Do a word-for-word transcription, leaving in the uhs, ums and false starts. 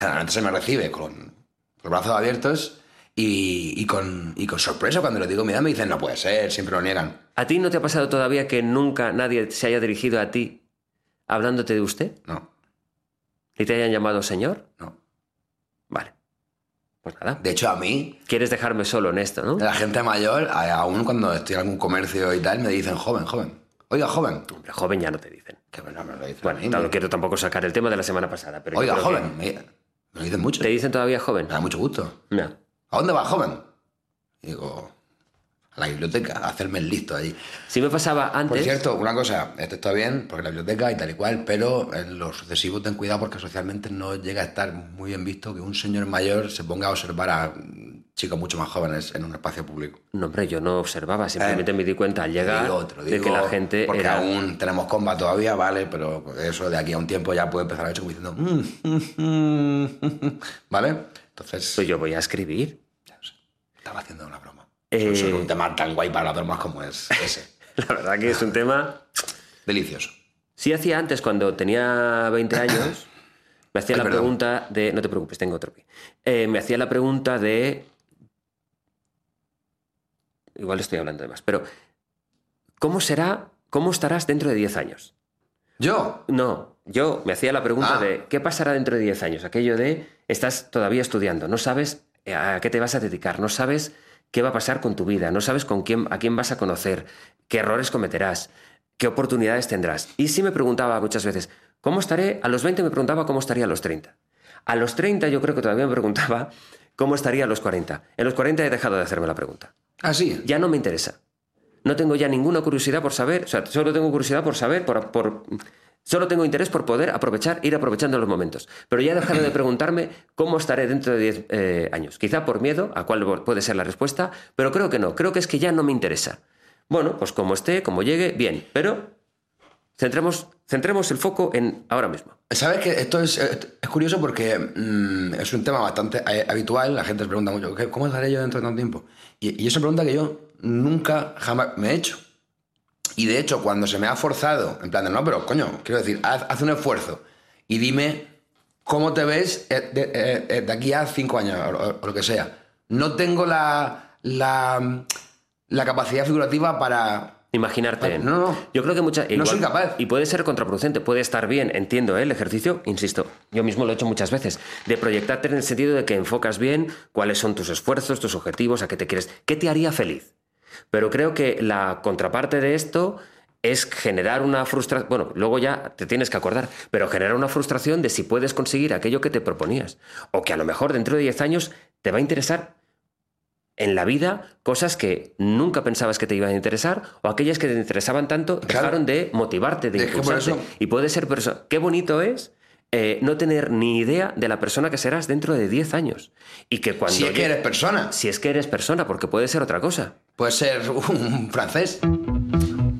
Cada noche se me recibe con los brazos abiertos y, y, con, y con sorpresa. Cuando le digo mi edad me dicen, no puede ser, siempre lo niegan. ¿A ti no te ha pasado todavía que nunca nadie se haya dirigido a ti hablándote de usted? No. ¿Y te hayan llamado señor? No. Vale. Pues nada. De hecho, a mí... Quieres dejarme solo en esto, ¿no? La gente mayor, aún cuando estoy en algún comercio y tal, me dicen joven, joven. Oiga, joven. Hombre, joven ya no te dicen. Que no me lo dicen. Bueno, a mí, no me... quiero tampoco sacar el tema de la semana pasada. Pero Oiga, joven. Que... Me... me lo dicen mucho. ¿Te dicen todavía joven? Me da mucho gusto. No. ¿A dónde vas, joven? Y digo, a la biblioteca, a hacerme el listo allí. Si me pasaba antes... Por cierto, una cosa, esto está bien, porque la biblioteca y tal y cual, pero en lo sucesivo ten cuidado porque socialmente no llega a estar muy bien visto que un señor mayor se ponga a observar a chicos mucho más jóvenes en un espacio público. No, hombre, yo no observaba, simplemente eh, me di cuenta al llegar digo, te lo digo, de que la gente porque era... aún tenemos comba todavía, vale, pero eso de aquí a un tiempo ya puede empezar a hecho como diciendo... Mm, mm, mm, ¿vale? Entonces... Pues yo voy a escribir. Ya sé, estaba haciendo una broma. Eh... Eso es un tema tan guay para las bromas como es ese. La verdad que es un tema... Delicioso. Sí hacía antes, cuando tenía veinte años, me hacía Ay, la perdón. pregunta de... No te preocupes, tengo otro pie. Eh, me hacía la pregunta de... Igual estoy hablando de más, pero ¿cómo será, cómo estarás dentro de diez años? ¿Yo? No, yo me hacía la pregunta Ah. de ¿qué pasará dentro de diez años? Aquello de estás todavía estudiando, no sabes a qué te vas a dedicar, no sabes qué va a pasar con tu vida, no sabes con quién, a quién vas a conocer, qué errores cometerás, qué oportunidades tendrás. Y sí me preguntaba muchas veces, ¿cómo estaré? A los veinte me preguntaba cómo estaría a los treinta. A los treinta yo creo que todavía me preguntaba cómo estaría a los cuarenta. En los cuarenta he dejado de hacerme la pregunta. Ah, sí. Ya no me interesa. No tengo ya ninguna curiosidad por saber, o sea, solo tengo curiosidad por saber, por, por, solo tengo interés por poder aprovechar, ir aprovechando los momentos. Pero ya he dejado de preguntarme cómo estaré dentro de diez eh, años. Quizá por miedo, a cuál puede ser la respuesta, pero creo que no, creo que es que ya no me interesa. Bueno, pues como esté, como llegue, bien, pero centremos, centremos el foco en ahora mismo. ¿Sabes que esto es, es curioso porque mmm, es un tema bastante eh, habitual? La gente se pregunta mucho, ¿cómo estaré yo dentro de tanto tiempo? Y, y es una pregunta que yo nunca jamás me he hecho. Y de hecho, cuando se me ha forzado, en plan de, no, pero coño, quiero decir, haz, haz un esfuerzo y dime cómo te ves de, de, de aquí a cinco años o, o lo que sea. No tengo la, la, la capacidad figurativa para... Imaginarte. No, no. Yo creo que muchas... No soy capaz. Y puede ser contraproducente, puede estar bien, entiendo, ¿eh? El ejercicio, insisto, yo mismo lo he hecho muchas veces, de proyectarte en el sentido de que enfocas bien cuáles son tus esfuerzos, tus objetivos, a qué te quieres, qué te haría feliz. Pero creo que la contraparte de esto es generar una frustración, bueno, luego ya te tienes que acordar, pero generar una frustración de si puedes conseguir aquello que te proponías. O que a lo mejor dentro de diez años te va a interesar en la vida cosas que nunca pensabas que te iban a interesar, o aquellas que te interesaban tanto Claro. dejaron de motivarte, de Es que por impulsarte. eso- Y puede ser persona. Qué bonito es eh, no tener ni idea de la persona que serás dentro de diez años. Y que cuando Si es que llegue- eres persona. Si es que eres persona, porque puede ser otra cosa. Puede ser un francés.